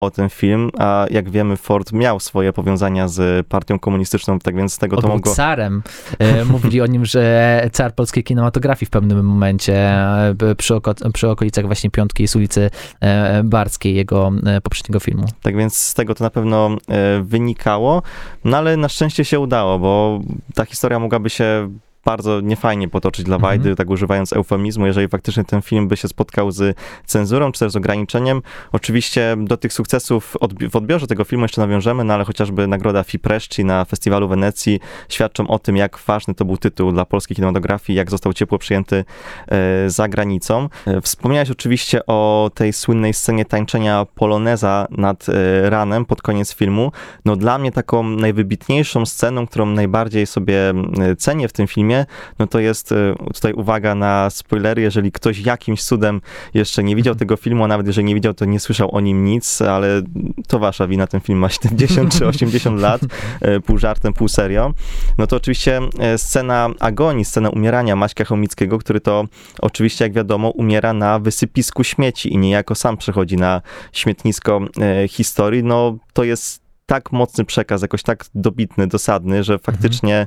o ten film, a jak wiemy Ford miał swoje powiązania z partią komunistyczną, tak więc z tego to był mogło... carem. Mówili o nim, że car polskiej kinematografii w pewnym momencie przy okolicach właśnie Piątki z ulicy Barskiej, jego poprzedniego filmu. Tak więc z tego to na pewno wynikało, no ale na szczęście się udało, bo ta historia mogłaby się bardzo niefajnie potoczyć dla Wajdy, tak używając eufemizmu, jeżeli faktycznie ten film by się spotkał z cenzurą, czy też z ograniczeniem. Oczywiście do tych sukcesów w odbiorze tego filmu jeszcze nawiążemy, no ale chociażby nagroda Fipresci na Festiwalu Wenecji świadczą o tym, jak ważny to był tytuł dla polskiej kinematografii, jak został ciepło przyjęty za granicą. Wspomniałeś oczywiście o tej słynnej scenie tańczenia poloneza nad ranem pod koniec filmu. No dla mnie taką najwybitniejszą sceną, którą najbardziej sobie cenię w tym filmie, no to jest, tutaj uwaga na spoilery, jeżeli ktoś jakimś cudem jeszcze nie widział tego filmu, a nawet jeżeli nie widział, to nie słyszał o nim nic, ale to wasza wina, ten film ma 70 czy 80 lat, pół żartem, pół serio. No to oczywiście scena agonii, scena umierania Maćka Chomickiego, który to oczywiście, jak wiadomo, umiera na wysypisku śmieci i niejako sam przechodzi na śmietnisko historii. No to jest tak mocny przekaz, jakoś tak dobitny, dosadny, że faktycznie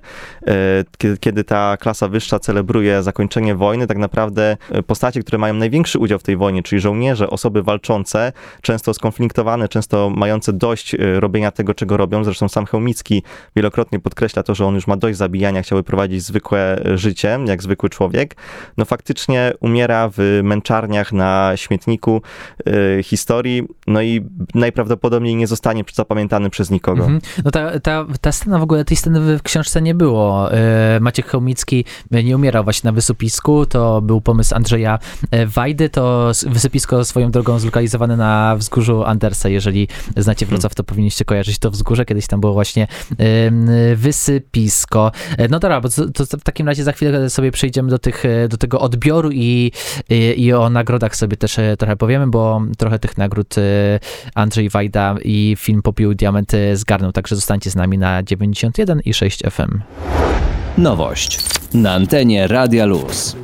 kiedy ta klasa wyższa celebruje zakończenie wojny, tak naprawdę postacie, które mają największy udział w tej wojnie, czyli żołnierze, osoby walczące, często skonfliktowane, często mające dość robienia tego, czego robią. Zresztą sam Chełmicki wielokrotnie podkreśla to, że on już ma dość zabijania, chciałby prowadzić zwykłe życie, jak zwykły człowiek. No faktycznie umiera w męczarniach na śmietniku historii, no i najprawdopodobniej nie zostanie zapamiętany przez nikogo. No ta scena w ogóle, tej sceny w książce nie było. Maciek Chełmicki nie umierał właśnie na wysypisku, to był pomysł Andrzeja Wajdy, to wysypisko swoją drogą zlokalizowane na wzgórzu Andersa. Jeżeli znacie Wrocław, to powinniście kojarzyć to wzgórze, kiedyś tam było właśnie wysypisko. No dobra, bo to w takim razie za chwilę sobie przejdziemy do tego odbioru i o nagrodach sobie też trochę powiemy, bo trochę tych nagród Andrzej Wajda i film Popiół Diament zgarnął, także zostańcie z nami na 91,6 FM. Nowość na antenie Radia Luz.